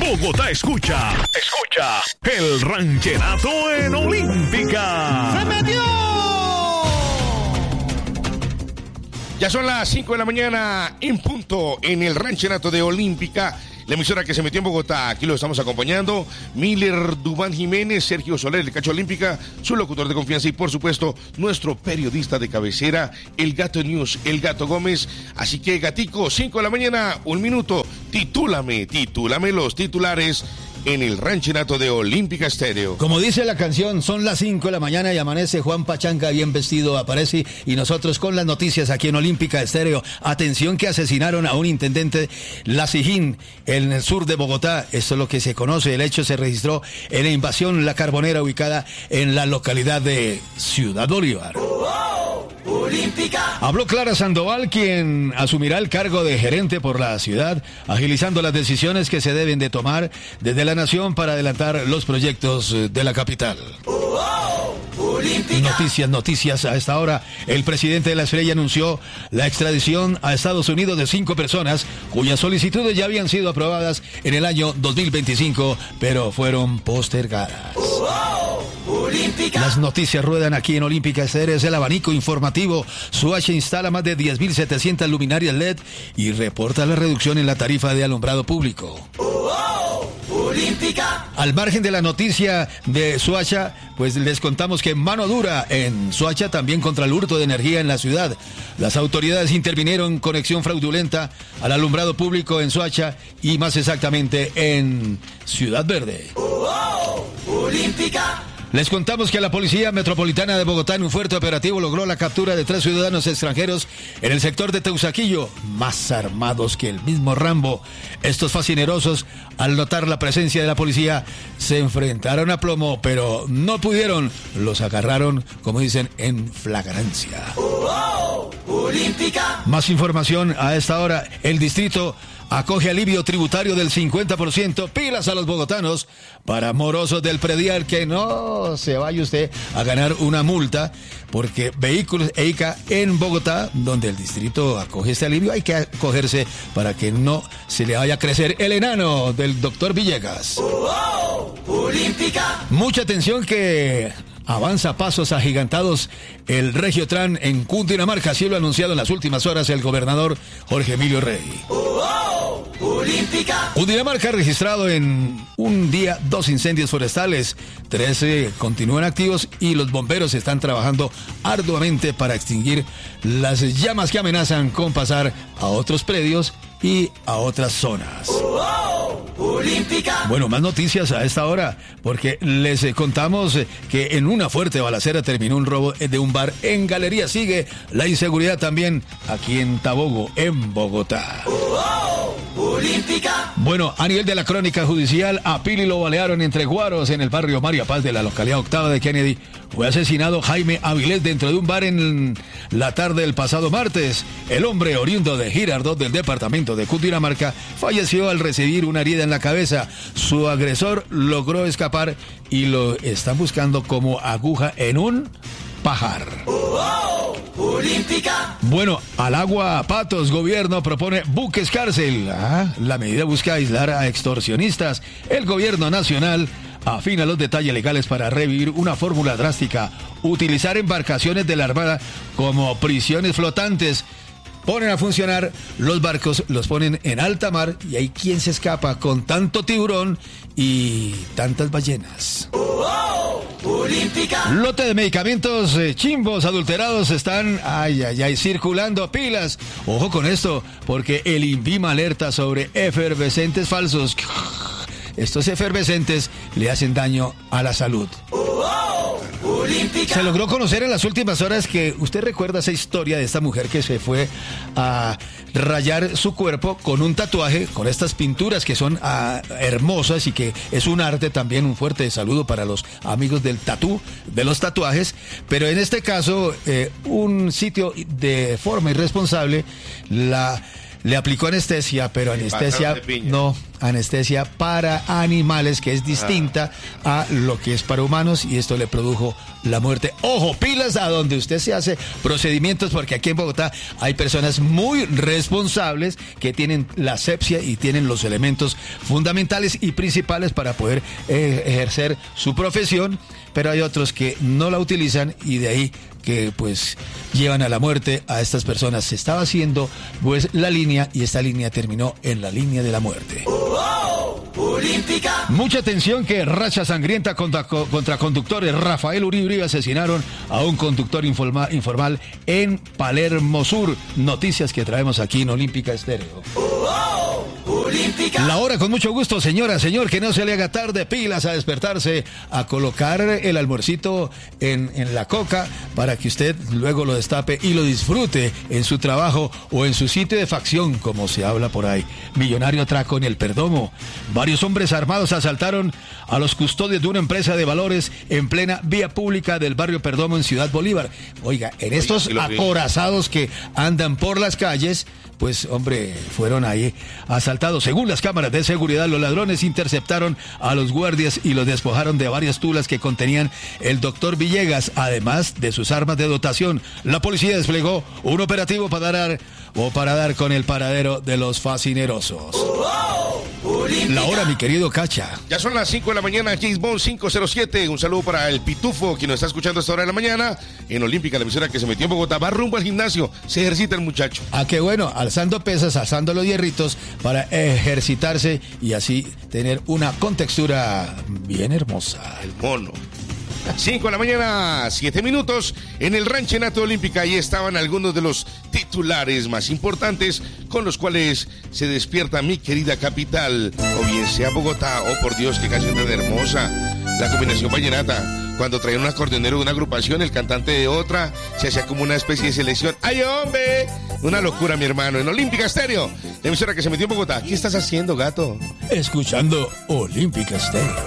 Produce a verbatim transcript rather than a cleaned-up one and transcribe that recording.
Bogotá escucha, escucha el rancherato en Olímpica. ¡Se metió! Ya son las cinco de la mañana en punto en el rancherato de Olímpica, la emisora que se metió en Bogotá. Aquí lo estamos acompañando Miller Dubán Jiménez, Sergio Soler, el Cacho Olímpica, su locutor de confianza y por supuesto nuestro periodista de cabecera, el Gato News, el Gato Gómez. Así que Gatico, cinco de la mañana, un minuto, titúlame, titúlame los titulares en el rancherato de Olímpica Estéreo. Como dice la canción, son las cinco de la mañana y amanece Juan Pachanga bien vestido, aparece y nosotros con las noticias aquí en Olímpica Estéreo. Atención que asesinaron a un intendente La Sijín en el sur de Bogotá. Esto es lo que se conoce. El hecho se registró en la invasión La Carbonera ubicada en la localidad de Ciudad Bolívar. Olímpica. Habló Clara Sandoval, quien asumirá el cargo de gerente por la ciudad, agilizando las decisiones que se deben de tomar desde la nación para adelantar los proyectos de la capital. Noticias, noticias a esta hora. El presidente de la Estrella anunció la extradición a Estados Unidos de cinco personas cuyas solicitudes ya habían sido aprobadas en el año dos mil veinticinco, pero fueron postergadas. Las noticias ruedan aquí en Olímpica Estéreo. Es el abanico informativo. Soacha instala más de diez mil setecientas luminarias L E D y reporta la reducción en la tarifa de alumbrado público. Olímpica. Al margen de la noticia de Soacha, pues les contamos que mano dura en Soacha también contra el hurto de energía en la ciudad. Las autoridades intervinieron con acción fraudulenta al alumbrado público en Soacha y más exactamente en Ciudad Verde. Olímpica. Les contamos que la Policía Metropolitana de Bogotá en un fuerte operativo logró la captura de tres ciudadanos extranjeros en el sector de Teusaquillo, más armados que el mismo Rambo. Estos fascinerosos, al notar la presencia de la policía, se enfrentaron a plomo, pero no pudieron. Los agarraron, como dicen, en flagrancia. ¡Oh, oh, Olímpica! Más información a esta hora. El distrito acoge alivio tributario del cincuenta por ciento. Pilas a los bogotanos para morosos del predial, que no se vaya usted a ganar una multa, porque vehículos E I C A en Bogotá, donde el distrito acoge este alivio, hay que acogerse para que no se le vaya a crecer el enano del doctor Villegas. ¡Oh, Olímpica! Mucha atención que avanza a pasos agigantados el Regiotran en Cundinamarca, así lo ha anunciado en las últimas horas el gobernador Jorge Emilio Rey. ¡Oh, Olímpica! Cundinamarca ha registrado en un día dos incendios forestales, trece continúan activos y los bomberos están trabajando arduamente para extinguir las llamas que amenazan con pasar a otros predios y a otras zonas. ¡Oh, Olímpica! Bueno, más noticias a esta hora, porque les eh, contamos eh, que en una fuerte balacera terminó un robo de un bar en Galería. Sigue la inseguridad también aquí en Tabogo, en Bogotá. ¡Oh, Olímpica! Bueno, a nivel de la crónica judicial, a Pili lo balearon entre guaros en el barrio María Paz de la localidad octava de Kennedy. Fue asesinado Jaime Avilés dentro de un bar en la tarde del pasado martes. El hombre oriundo de Girardot del departamento de Cundinamarca falleció al recibir una herida en la cabeza. Su agresor logró escapar y lo están buscando como aguja en un pajar. ¡Oh, Olímpica! Bueno, al agua Patos, gobierno propone buques cárcel. Ah, la medida busca aislar a extorsionistas. El gobierno nacional afina los detalles legales para revivir una fórmula drástica: utilizar embarcaciones de la Armada como prisiones flotantes. Ponen a funcionar los barcos, los ponen en alta mar y hay quien se escapa con tanto tiburón y tantas ballenas. ¡Oh, Olímpica! Lote de medicamentos eh, chimbos adulterados están, ay, ay, ay, circulando. Pilas. Ojo con esto, porque el INVIMA alerta sobre efervescentes falsos. Estos efervescentes le hacen daño a la salud. ¡Oh, Olímpica! Se logró conocer en las últimas horas que usted recuerda esa historia de esta mujer que se fue a rayar su cuerpo con un tatuaje, con estas pinturas que son ah, hermosas y que es un arte también. Un fuerte saludo para los amigos del tatú, de los tatuajes. Pero en este caso, eh, un sitio de forma irresponsable la le aplicó anestesia, pero anestesia no, anestesia para animales, que es distinta ah. a lo que es para humanos, y esto le produjo la muerte. Ojo, pilas a donde usted se hace procedimientos, porque aquí en Bogotá hay personas muy responsables que tienen la asepsia y tienen los elementos fundamentales y principales para poder eh, ejercer su profesión, pero hay otros que no la utilizan y de ahí que pues llevan a la muerte a estas personas. Se estaba haciendo pues la línea y esta línea terminó en la línea de la muerte. Olímpica. Mucha atención, que racha sangrienta contra, contra conductores. Rafael Uribe asesinaron a un conductor informa, informal en Palermo Sur. Noticias que traemos aquí en Olímpica Estéreo. Olímpica. La hora con mucho gusto, señora, señor, que no se le haga tarde, pilas a despertarse, a colocar el almuercito en, en la coca para que usted luego lo destape y lo disfrute en su trabajo o en su sitio de facción, como se habla por ahí. Millonario atraco en el Perdomo. Varios hombres armados asaltaron a los custodios de una empresa de valores en plena vía pública del barrio Perdomo en Ciudad Bolívar. Oiga, en estos Oiga, acorazados que andan por las calles, pues hombre, fueron ahí asaltados. Según las cámaras de seguridad, los ladrones interceptaron a los guardias y los despojaron de varias tulas que contenían el doctor Villegas, además de sus armas de dotación. La policía desplegó un operativo para dar o para dar con el paradero de los fascinerosos. La hora, mi querido Cacha. Ya son las cinco de la mañana, James Bond cinco cero siete. Un saludo para el Pitufo, quien nos está escuchando a esta hora de la mañana. En Olímpica, la emisora que se metió en Bogotá, va rumbo al gimnasio. Se ejercita el muchacho. Ah, qué bueno, alzando pesas, alzando los hierritos para ejercitarse y así tener una contextura bien hermosa. El mono. cinco de la mañana, siete minutos, en el Ranchenato Olímpica. Ahí estaban algunos de los titulares más importantes con los cuales se despierta mi querida capital, o bien sea Bogotá. Oh, por Dios, qué canción tan hermosa. La combinación vallenata. Cuando traían un acordeonero de una agrupación, el cantante de otra, se hacía como una especie de selección. ¡Ay, hombre! Una locura, mi hermano. En Olímpica Estéreo, la emisora que se metió en Bogotá. ¿Qué estás haciendo, gato? Escuchando Olímpica Estéreo.